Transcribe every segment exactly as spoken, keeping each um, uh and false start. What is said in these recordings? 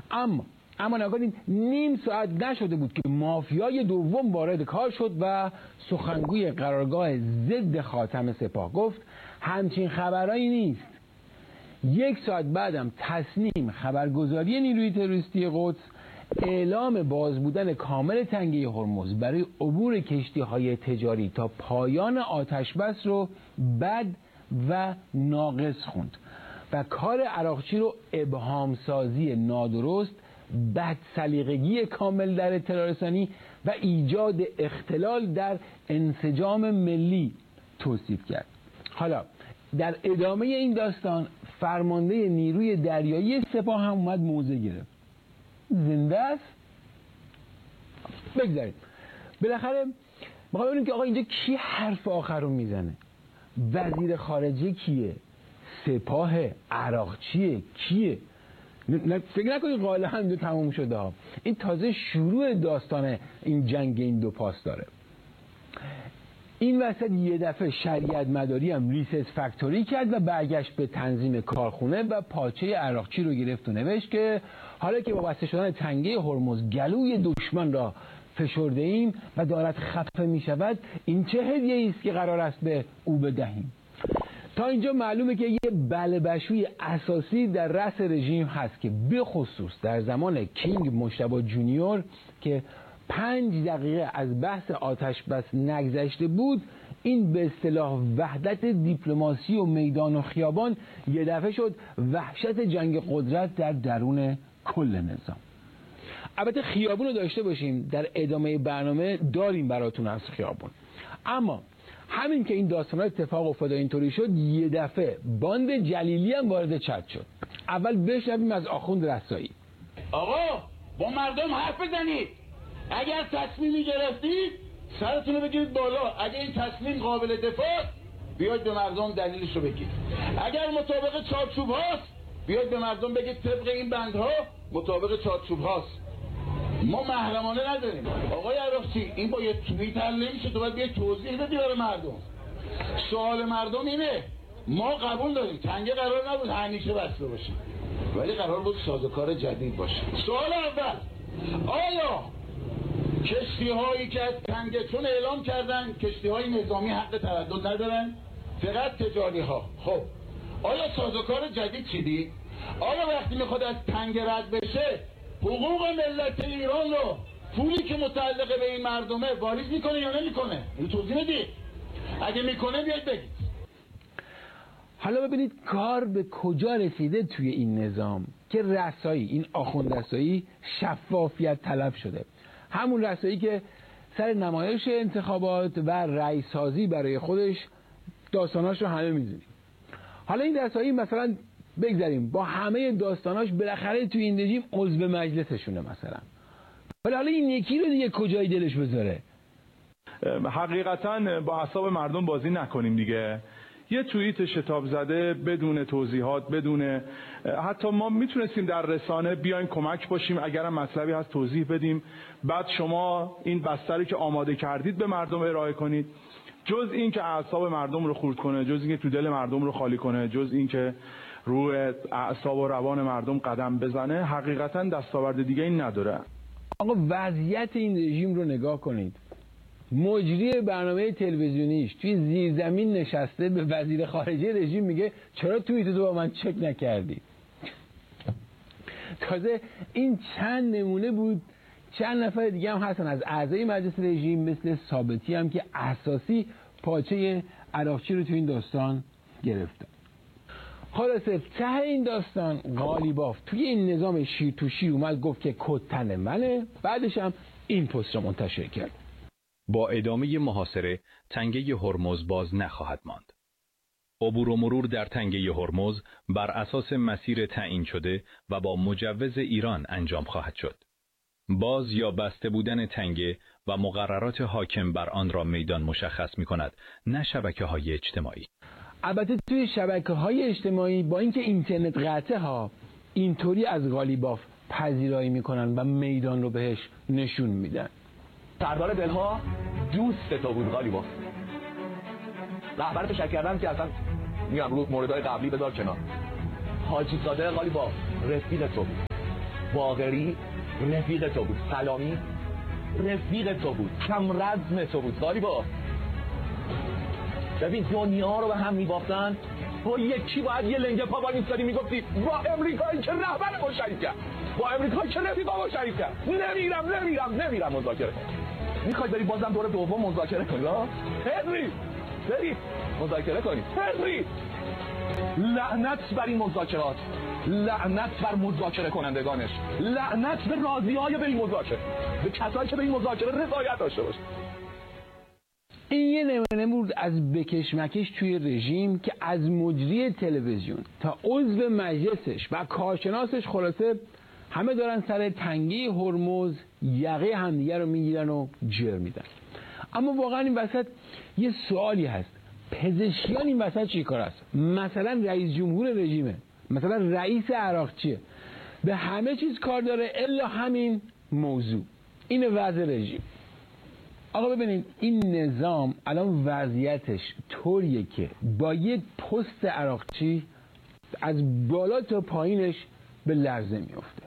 اما اما نگاه نیم ساعت نشده بود که مافیای دوم وارد کار شد و سخنگوی قرارگاه ضد خاتم سپاه گفت همچین خبرایی نیست. یک ساعت بعدم تصنیم خبرگزاری نیروی تروریستی قدس اعلام باز بودن کامل تنگه هرمز برای عبور کشتی‌های تجاری تا پایان آتش بس رو بد و ناقص خوند و کار عراقچی رو ابهام سازی نادرست، بد سلیقگی کامل در اطلاع رسانی و ایجاد اختلال در انسجام ملی توصیف کرد. حالا در ادامه این داستان فرمانده نیروی دریایی سپاه هم اومد موضع گرفت. زنده است؟ بگذارید. بالاخره میخوام ببینیم که آقا اینجا کی حرف آخر رو میزنه؟ وزیر خارجه کیه؟ سپاه عراقچیه؟ کیه؟ فکر نکنید قاله هم تموم شده ها. این تازه شروع داستان این جنگ این دو پاس داره. این وسط یه دفعه شریعت مداری هم ریسس فکتوری کرد و برگشت به تنظیم کارخونه و پاچه عراقچی رو گرفت و نوشت که حالا که با بسته شدن تنگه هرمز گلوی دشمن را فشرده ایم و دارد خفه می شود، این چه هدیه‌ای است که قرار است به او بدهیم. تا اینجا معلومه که یه بله بشوی اساسی در رأس رژیم هست که به خصوص در زمان کینگ مجتبی جونیور که پنج دقیقه از بحث آتش بس نگذشته بود، این به اصطلاح وحدت دیپلماسی و میدان و خیابان یه دفعه شد وحشت جنگ قدرت در درون کل نظام. البته خیابون رو داشته باشیم، در ادامه برنامه داریم براتون از خیابون. اما همین که این داستان اتفاق افتاد اینطوری شد، یه دفعه باند جلیلی هم وارد چت شد. اول بشنویم از آخوند رسایی. آقا با مردم حرف بزنید. اگر تصمیمی گرفتید سرتون رو بگیرید بالا. اگر این تصمیم قابل دفاع بیاید به مردم دلیلش رو بگید. اگر مطابق چارچوب هاست بیاید به مردم بگید طبق این بندها مطابق چارچوب هاست. ما محرمانه نداریم. آقای عراقچی این با یه توییت حل نمیشه، تو باید بیاید توضیح بدی برای مردم. سوال مردم اینه، ما قبول داریم تنگه قرار نبود همیشه بسته باشه، ولی قرار بود سازوکار جدید باشه. سوال اول، آیا کشتی هایی که از تنگه چون اعلام کردن کشتی های نظامی حق تردد ندارن، فقط تجاری ها، خب آیا سازوکار جدید چی دید؟ آیا وقتی میخواد از تنگه رد بشه حقوق ملت ایران رو پولی که متعلق به این مردمه واریز میکنه یا نمیکنه؟ اینو توضیح بدید. اگه میکنه بیاید بگید. حالا ببینید کار به کجا رسیده توی این نظام که رسایی، این آخوند رسایی شفافیت طلب شده. همون رسایی که سر نمایش انتخابات و رأی سازی برای خودش داستاناش رو همه میدونیم. حالا این رسایی مثلا بگذاریم با همه داستاناش بالاخره توی این رژیم عضو مجلسشونه مثلا، ولی حالا این یکی رو دیگه کجای دلش بذاره؟ حقیقتا با اعصاب مردم بازی نکنیم دیگه. یه توییت شتاب زده بدون توضیحات، بدون حتی ما میتونستیم در رسانه بیایم کمک باشیم، اگرم مطلبی هست توضیح بدیم، بعد شما این بستری که آماده کردید به مردم ارائه کنید. جز این که اعصاب مردم رو خورد کنه، جز این که تو دل مردم رو خالی کنه، جز این که روی اعصاب و روان مردم قدم بزنه، حقیقتا دستاورد دیگه این نداره. آقا وضعیت این رژیم رو نگاه کنید. مجری برنامه تلویزیونیش توی زیرزمین نشسته به وزیر خارجه رژیم میگه چرا توییت تو با من چک نکردی؟ تازه این چند نمونه بود. چند نفر دیگه هم هستن از اعضای مجلس رژیم مثل ثابتی هم که اساسی پاچه عراقچی رو توی این داستان گرفتن. خلاصه ته این داستان قالیباف توی این نظام شیر تو شیر اومد گفت که کتن منه، بعدش هم این پست رو منتشر کرد. با ادامه محاصره تنگه هرمز باز نخواهد ماند. عبور و مرور در تنگه هرمز بر اساس مسیر تعیین شده و با مجوز ایران انجام خواهد شد. باز یا بسته بودن تنگه و مقررات حاکم بر آن را میدان مشخص می کند، نه شبکه های اجتماعی. البته توی شبکه های اجتماعی با اینکه اینترنت قطعه ها اینطوری از قالیباف پذیرایی میکنن و میدان رو بهش نشون میدن. سردار دلها دوست تو بود قالیباف. رهبر شک کردن که اصلا میگم رو موردهای قبلی بذار کنار. حاجی صادق قالیباف رفیق تو بود. باقری رفیق تو بود، سلامی رفیق تو بود، کم رزم تو بود. غالیباف ببین دنیا رو به هم میبافتن، با یکی باید یه لنگه پا باید میستادی میگفتی با امریکایی که رهبر ما شریف کرد، با امریکایی که رفیق ما شریف کرد، نمیرم نمیرم نمیرم مذاکره کن. میخوای بری بازم دور دوم مذاکره کنی؟ ها هنری بری مذاکره کنی. هنری لعنت بر این مذاکرات، لعنت بر مذاکره کنندگانش، لعنت به راضی‌های به این مذاکره، به کسایی که به این مذاکره رضایت داشته باشه. این یه نمونه بود از بکشمکش توی رژیم که از مجری تلویزیون تا عضو مجلسش و کارشناسش خلاصه همه دارن سر تنگه هرمز یقه همدیگه رو میگیرن و جر میدن. اما واقعا این وسط یه سوالی هست، پزشکیان این وسط چی کار است؟ مثلا رئیس جمهور رژیمه، مثلا رئیس عراقچیه، به همه چیز کار داره الا همین موضوع. این وضع رژیم. آقا ببینید این نظام الان وضعیتش طوریه که با یک پست عراقچی از بالا تا پایینش به لرزه میفته.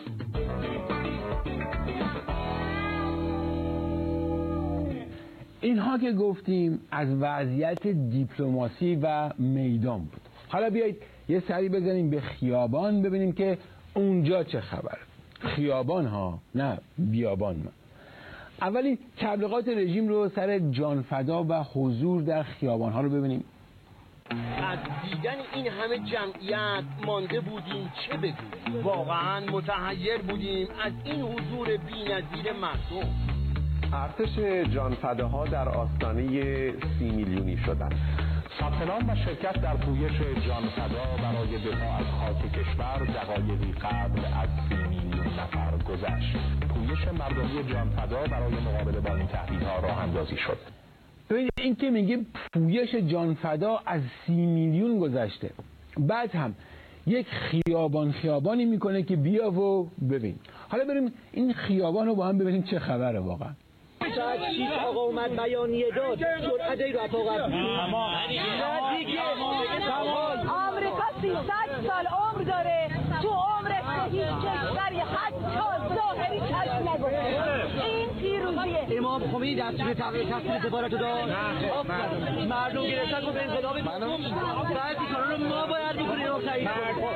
اینها که گفتیم از وضعیت دیپلماسی و میدان بود. حالا بیایید یه سری بزنیم به خیابان ببینیم که اونجا چه خبر. خیابان ها، نه بیابان ما. اولی تبلیغات رژیم رو سر جانفدا و حضور در خیابان ها رو ببینیم. از دیدن این همه جمعیت مانده بودیم چه بگوییم، واقعا متحیر بودیم از این حضور بی‌نظیر مردم. ارتش جانفداها در آستانه سی میلیونی شدند. ثبت نام و شرکت در پویش جانفدا برای دفاع از خاک کشور دقایقی قبل از سی میلیون نفر گذشت. پویش مردمی جانفدا برای مقابله با این تهدیدها راه اندازی شد. ببینید این که میگه پویش جانفدا از سی میلیون گذشته، بعد هم یک خیابان خیابانی میکنه که بیا و ببین. حالا بریم این خیابان رو با هم ببینیم چه خبره واقعا. ساعت شیش آقا اومد بیانیه داد، جرأت ای رو اتاق آمریکا سیصد سال عمر داره، تو عمرش به هیچ کشوری حتی ظاهری چشم نگفته. این پیروزیه. امام خمینی دستور تصویر سفارت رو داد. مردم گرفتن و به انقلاب بعضی کارا رو ما باید بکنیم و تایید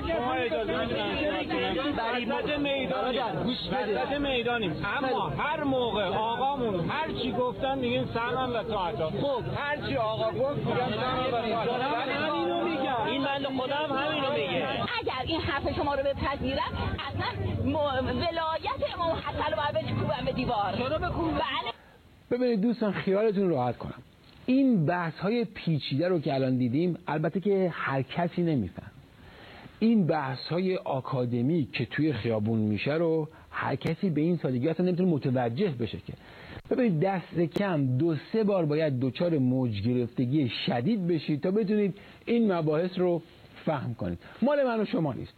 کنیم. وسط میدان وسط میدانیم، اما هر موقع آقامون هر چی گفتن میگین سمن و طاعت. خب هر چی آقا گفت میگن سمن و طاعت. همینو میگم، این بنده خودم همینو میگه. اگر این حرف شما رو بپذیرن اصلا ولایت امام حسن رو باید بچکوبن به دیوار. چرا بکوبن؟ بله. ببینید دوستان خیالتون راحت کنم، این بحث های پیچیده رو که الان دیدیم البته که هر کسی نمیفهم. این بحث های آکادمی که توی خیابون میشه رو هر کسی به این سادگی اصلا نمیتونه متوجه بشه که. ببینید دست کم دو سه بار باید دوچار موج گرفتگی شدید بشید تا بتونید این مباحث رو فهم کنید. مال من و شما نیست.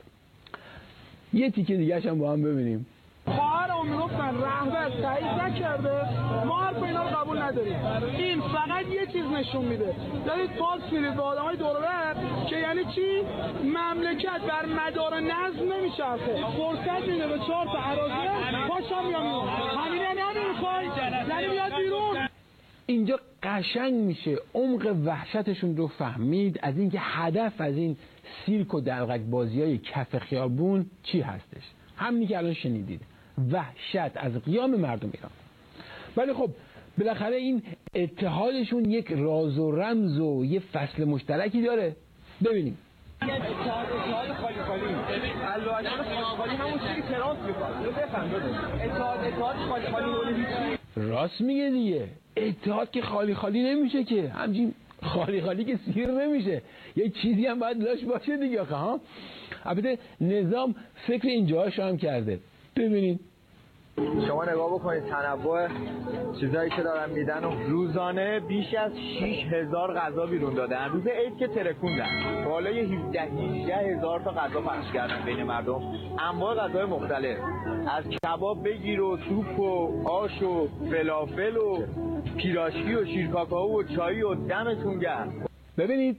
یه تیکه دیگه هم با هم ببینیم. خواهرمون میگفتن رهبر تایید نکرده، ما حرف اینا رو قبول نداریم. این فقط یه چیز نشون میده، دارید پاس میدید به آدمای دور و بر که یعنی چی؟ مملکت بر مدار نظم نمیچرخه. فرصت میده به چهار تا عراضی پاشا میام همینه نمیخوای یعنی بیاد بیرون. اینجا قشنگ میشه عمق وحشتشون رو فهمید از اینکه هدف از این سیرک و دلقک بازیای کف خیابون چی هستش. همینی که الان شنیدید، وحشت از قیام مردم ایران. ولی خب بالاخره این اتحادشون یک راز و رمز و یه فصل مشترکی داره. ببینیم اتحاد اتحاد خالی خالی الواجب خالی خالی همون چیزی که تراس میکنه. بفهم اتحاد اتحاد خالی خالی راست میگه دیگه. اتحاد که خالی خالی نمیشه که، همچین خالی خالی که سیر نمیشه، یه چیزی هم باید لاش باشه دیگه. آخه ها البته نظام فکر اینجاهاش هم کرده. ببینید شما نگاه بکنید تنوع چیزایی که دارن میدن و روزانه بیش از شش هزار غذا بیرون دادن. روز عید که ترکوندن بالای هفده هجده هزار تا غذا پخش کردن بین مردم، انواع غذای مختلف، از کباب بگیر و سوپ و آش و فلافل و پیراشکی و شیرکاکائو و چای و دمتون گرم. ببینید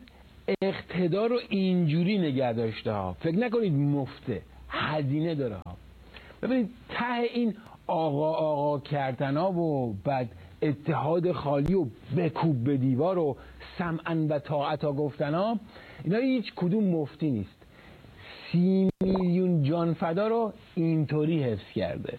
اقتدار رو اینجوری نگه داشته ها، فکر نکنید مفته، هزینه داره ها. ببینید ته این آقا آقا کردنا و بعد اتحاد خالی و بکوب به دیوار و سمعا و طاعتا گفتنا، اینا هیچ کدوم مفتی نیست. سی میلیون جان فدا رو اینطوری حفظ کرده.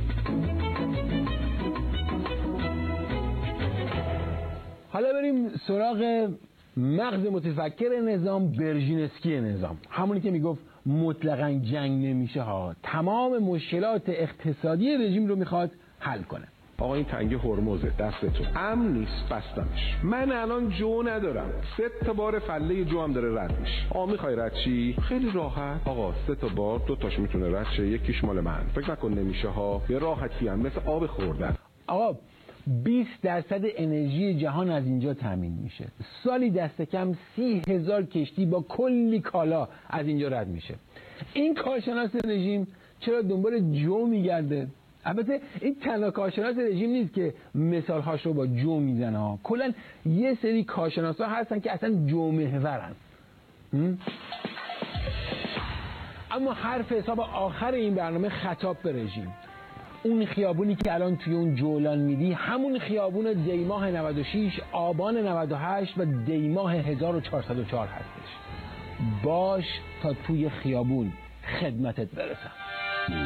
حالا بریم سراغ مغز متفکر نظام، برژینسکی نظام، همونی که میگفت مطلقاً جنگ نمیشه ها، تمام مشکلات اقتصادی رژیم رو میخواد حل کنه. آقا این تنگه هرمزه دستتون امن نیست، بستمش. من الان جو ندارم، سه تا بار فله جو هم داره رد میشه. آقا میخوای رد چی؟ خیلی راحت آقا، سه تا بار دو تاش میتونه رد شه، یکیش مال من. فکر نکن نمیشه ها، یه راحتی هم مثل آب خوردن. آقا بیست درصد انرژی جهان از اینجا تامین میشه. سالی دست کم سی هزار کشتی با کلی کالا از اینجا رد میشه. این کارشناس رژیم چرا دنبال جو میگرده؟ البته این تنها کارشناس رژیم نیست که مثالهاش رو با جو میزنه ها، کلا یه سری کارشناس ها هستن که اصلا جو محورن. اما حرف حساب آخر این برنامه خطاب به رژیم، اون خیابونی که الان توی اون جولان میدی همون خیابون دیماه نود و شش، آبان نود و هشت و دیماه هزار و چهارصد و چهار هستش. باش تا توی خیابون خدمتت برسم.